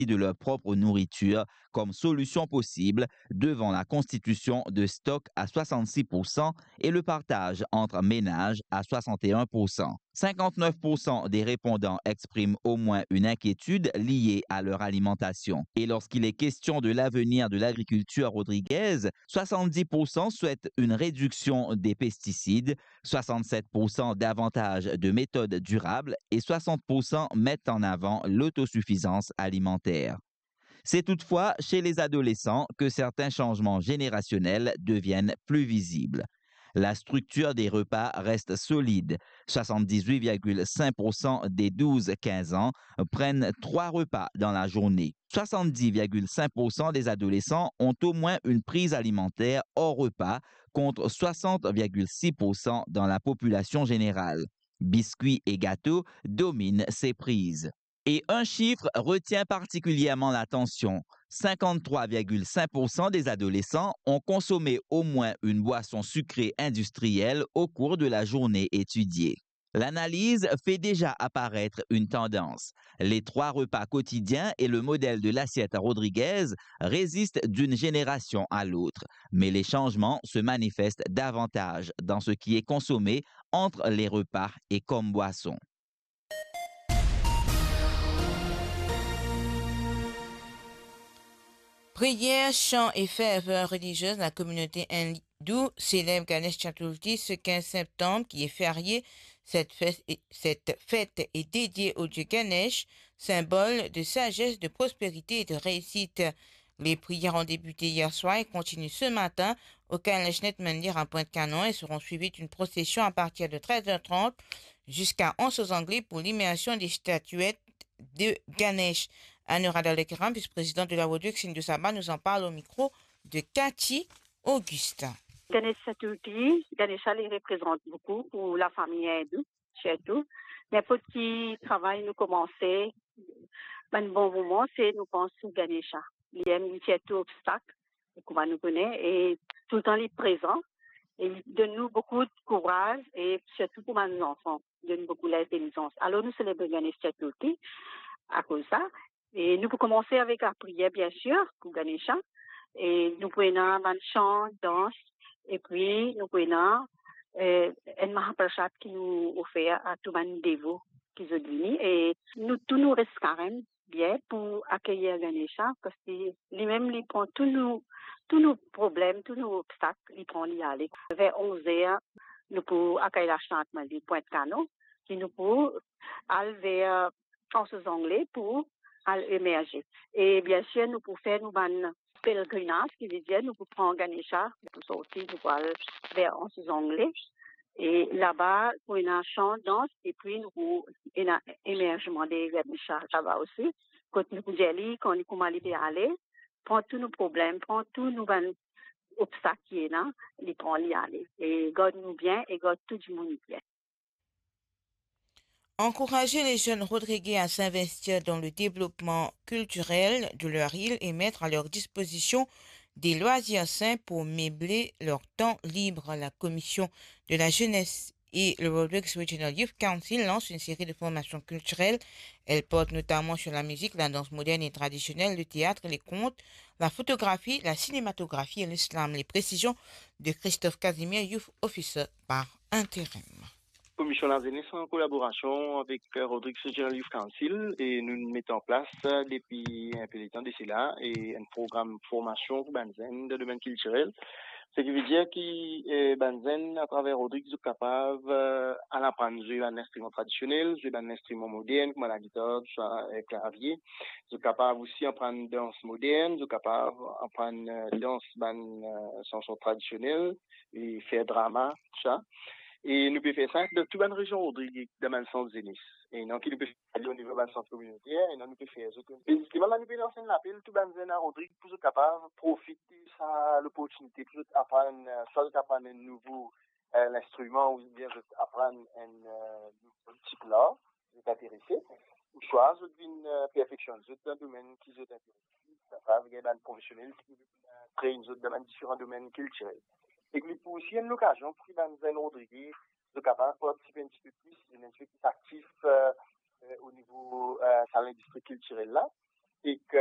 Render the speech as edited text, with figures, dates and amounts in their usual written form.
de leur propre nourriture comme solution possible devant la constitution de stocks à 66% et le partage entre ménages à 61%. 59% des répondants expriment au moins une inquiétude liée à leur alimentation. Et lorsqu'il est question de l'avenir de l'agriculture rodriguaise, 70% souhaitent une réduction des pesticides, 67% davantage de méthodes durables et 60% mettent en avant l'autosuffisance alimentaire. C'est toutefois chez les adolescents que certains changements générationnels deviennent plus visibles. La structure des repas reste solide. 78,5% des 12-15 ans prennent 3 repas dans la journée. 70,5% des adolescents ont au moins une prise alimentaire hors repas contre 60,6% dans la population générale. Biscuits et gâteaux dominent ces prises. Et un chiffre retient particulièrement l'attention. 53,5% des adolescents ont consommé au moins une boisson sucrée industrielle au cours de la journée étudiée. L'analyse fait déjà apparaître une tendance. Les 3 repas quotidiens et le modèle de l'assiette rodriguaise résistent d'une génération à l'autre, mais les changements se manifestent davantage dans ce qui est consommé entre les repas et comme boisson. Prières, chants et ferveurs religieuses, la communauté hindoue célèbre Ganesh Chaturthi ce 15 septembre qui est férié. Cette fête est dédiée au dieu Ganesh, symbole de sagesse, de prospérité et de réussite. Les prières ont débuté hier soir et continuent ce matin au Kaleshnet Mandir à Pointe-Canon et seront suivies d'une procession à partir de 13h30 jusqu'à 11h pour l'immersion des statuettes de Ganesh. Anne Radalekaram, vice-présidente de la Wodex de Saba, nous en parle au micro de Cathy Augustin. Ganesh Chaturthi, Ganesha les représente beaucoup pour la famille hindoue, surtout. N'importe qui travail nous commencer, un bon moment, c'est nous penser au Ganesha. Il y a un certain obstacle, comme nous connaît, et tout le temps il est présent. Et il donne nous beaucoup de courage, et surtout pour nos enfants, il donne beaucoup d'intelligence. Alors nous célébrons Ganesh Chaturthi à cause de ça. Et nous pouvons commencer avec la prière, bien sûr, pour Ganesha. Et nous prenons un chant, danse, et puis nous prenons un Mahaprasad qui nous offert à tous les dévots qui sont venus. Et tout nous reste quand même bien pour accueillir Ganesha, parce que lui-même, il prend tous nos problèmes, tous nos obstacles, il prend l'y aller. Vers 11h, nous pouvons accueillir la chante de Pointe-Canon, qui nous pouvons aller vers François Anglais pour émerger. Et bien sûr, nous pouvons faire une pèlerinage, qui veut dire nous pouvons prendre Ganesha pour sortir, nous pouvons aller vers François Anglais. Et là-bas, pour une chant, danse, et puis nous pouvons un émergement des Ganesha là-bas aussi. Quand nous pouvons aller, quand nous pouvons aller, prendre tous nos problèmes, prendre tous nos obstacles qui sont là, les prendre y aller. Et garde nous bien, et garde tout le monde bien. Encourager les jeunes Rodriguais à s'investir dans le développement culturel de leur île et mettre à leur disposition des loisirs sains pour meubler leur temps libre. La commission de la jeunesse et le Rodrigues Regional Youth Council lance une série de formations culturelles. Elle porte notamment sur la musique, la danse moderne et traditionnelle, le théâtre, les contes, la photographie, la cinématographie et l'islam. Les précisions de Christophe Casimir, Youth Officer par intérim. Commission Lazenis en collaboration avec Rodrigues Regional Youth Council et nous mettons en place depuis un peu de temps d'ici là et un programme formation pour Banzen de domaine culturel. Ce qui veut dire que Banzen à travers Rodrigues sont capables à apprendre jouer un instrument traditionnel, jouer un instrument moderne comme la guitare, soit clavier. Ils sont capables aussi d'apprendre danse moderne, ils sont capables d'apprendre danse chanson traditionnelle et faire drama, ça. Et nous pouvons faire ça dans toute la région Rodrigue, dans le centre Zénis. Et donc, nous pouvons faire au niveau de la centre communautaire, et nous pouvons faire ça. Et ce qui va nous lancer un appel, tout le monde à Rodrigue, pour être capable de profiter de l'opportunité, pour apprendre, soit apprendre un nouveau instrument, ou bien apprendre un nouveau type là, qui est intéressé, ou soit une perfection, un domaine qui est intéressé. Ça veut dire un professionnel qui crée une autre domaine, différents domaines culturels. Et puis, pour aussi une occasion pour Banzen Rodriguez de capable de participer un petit peu plus, un petit peu plus actif au niveau de l'industrie culturelle là. et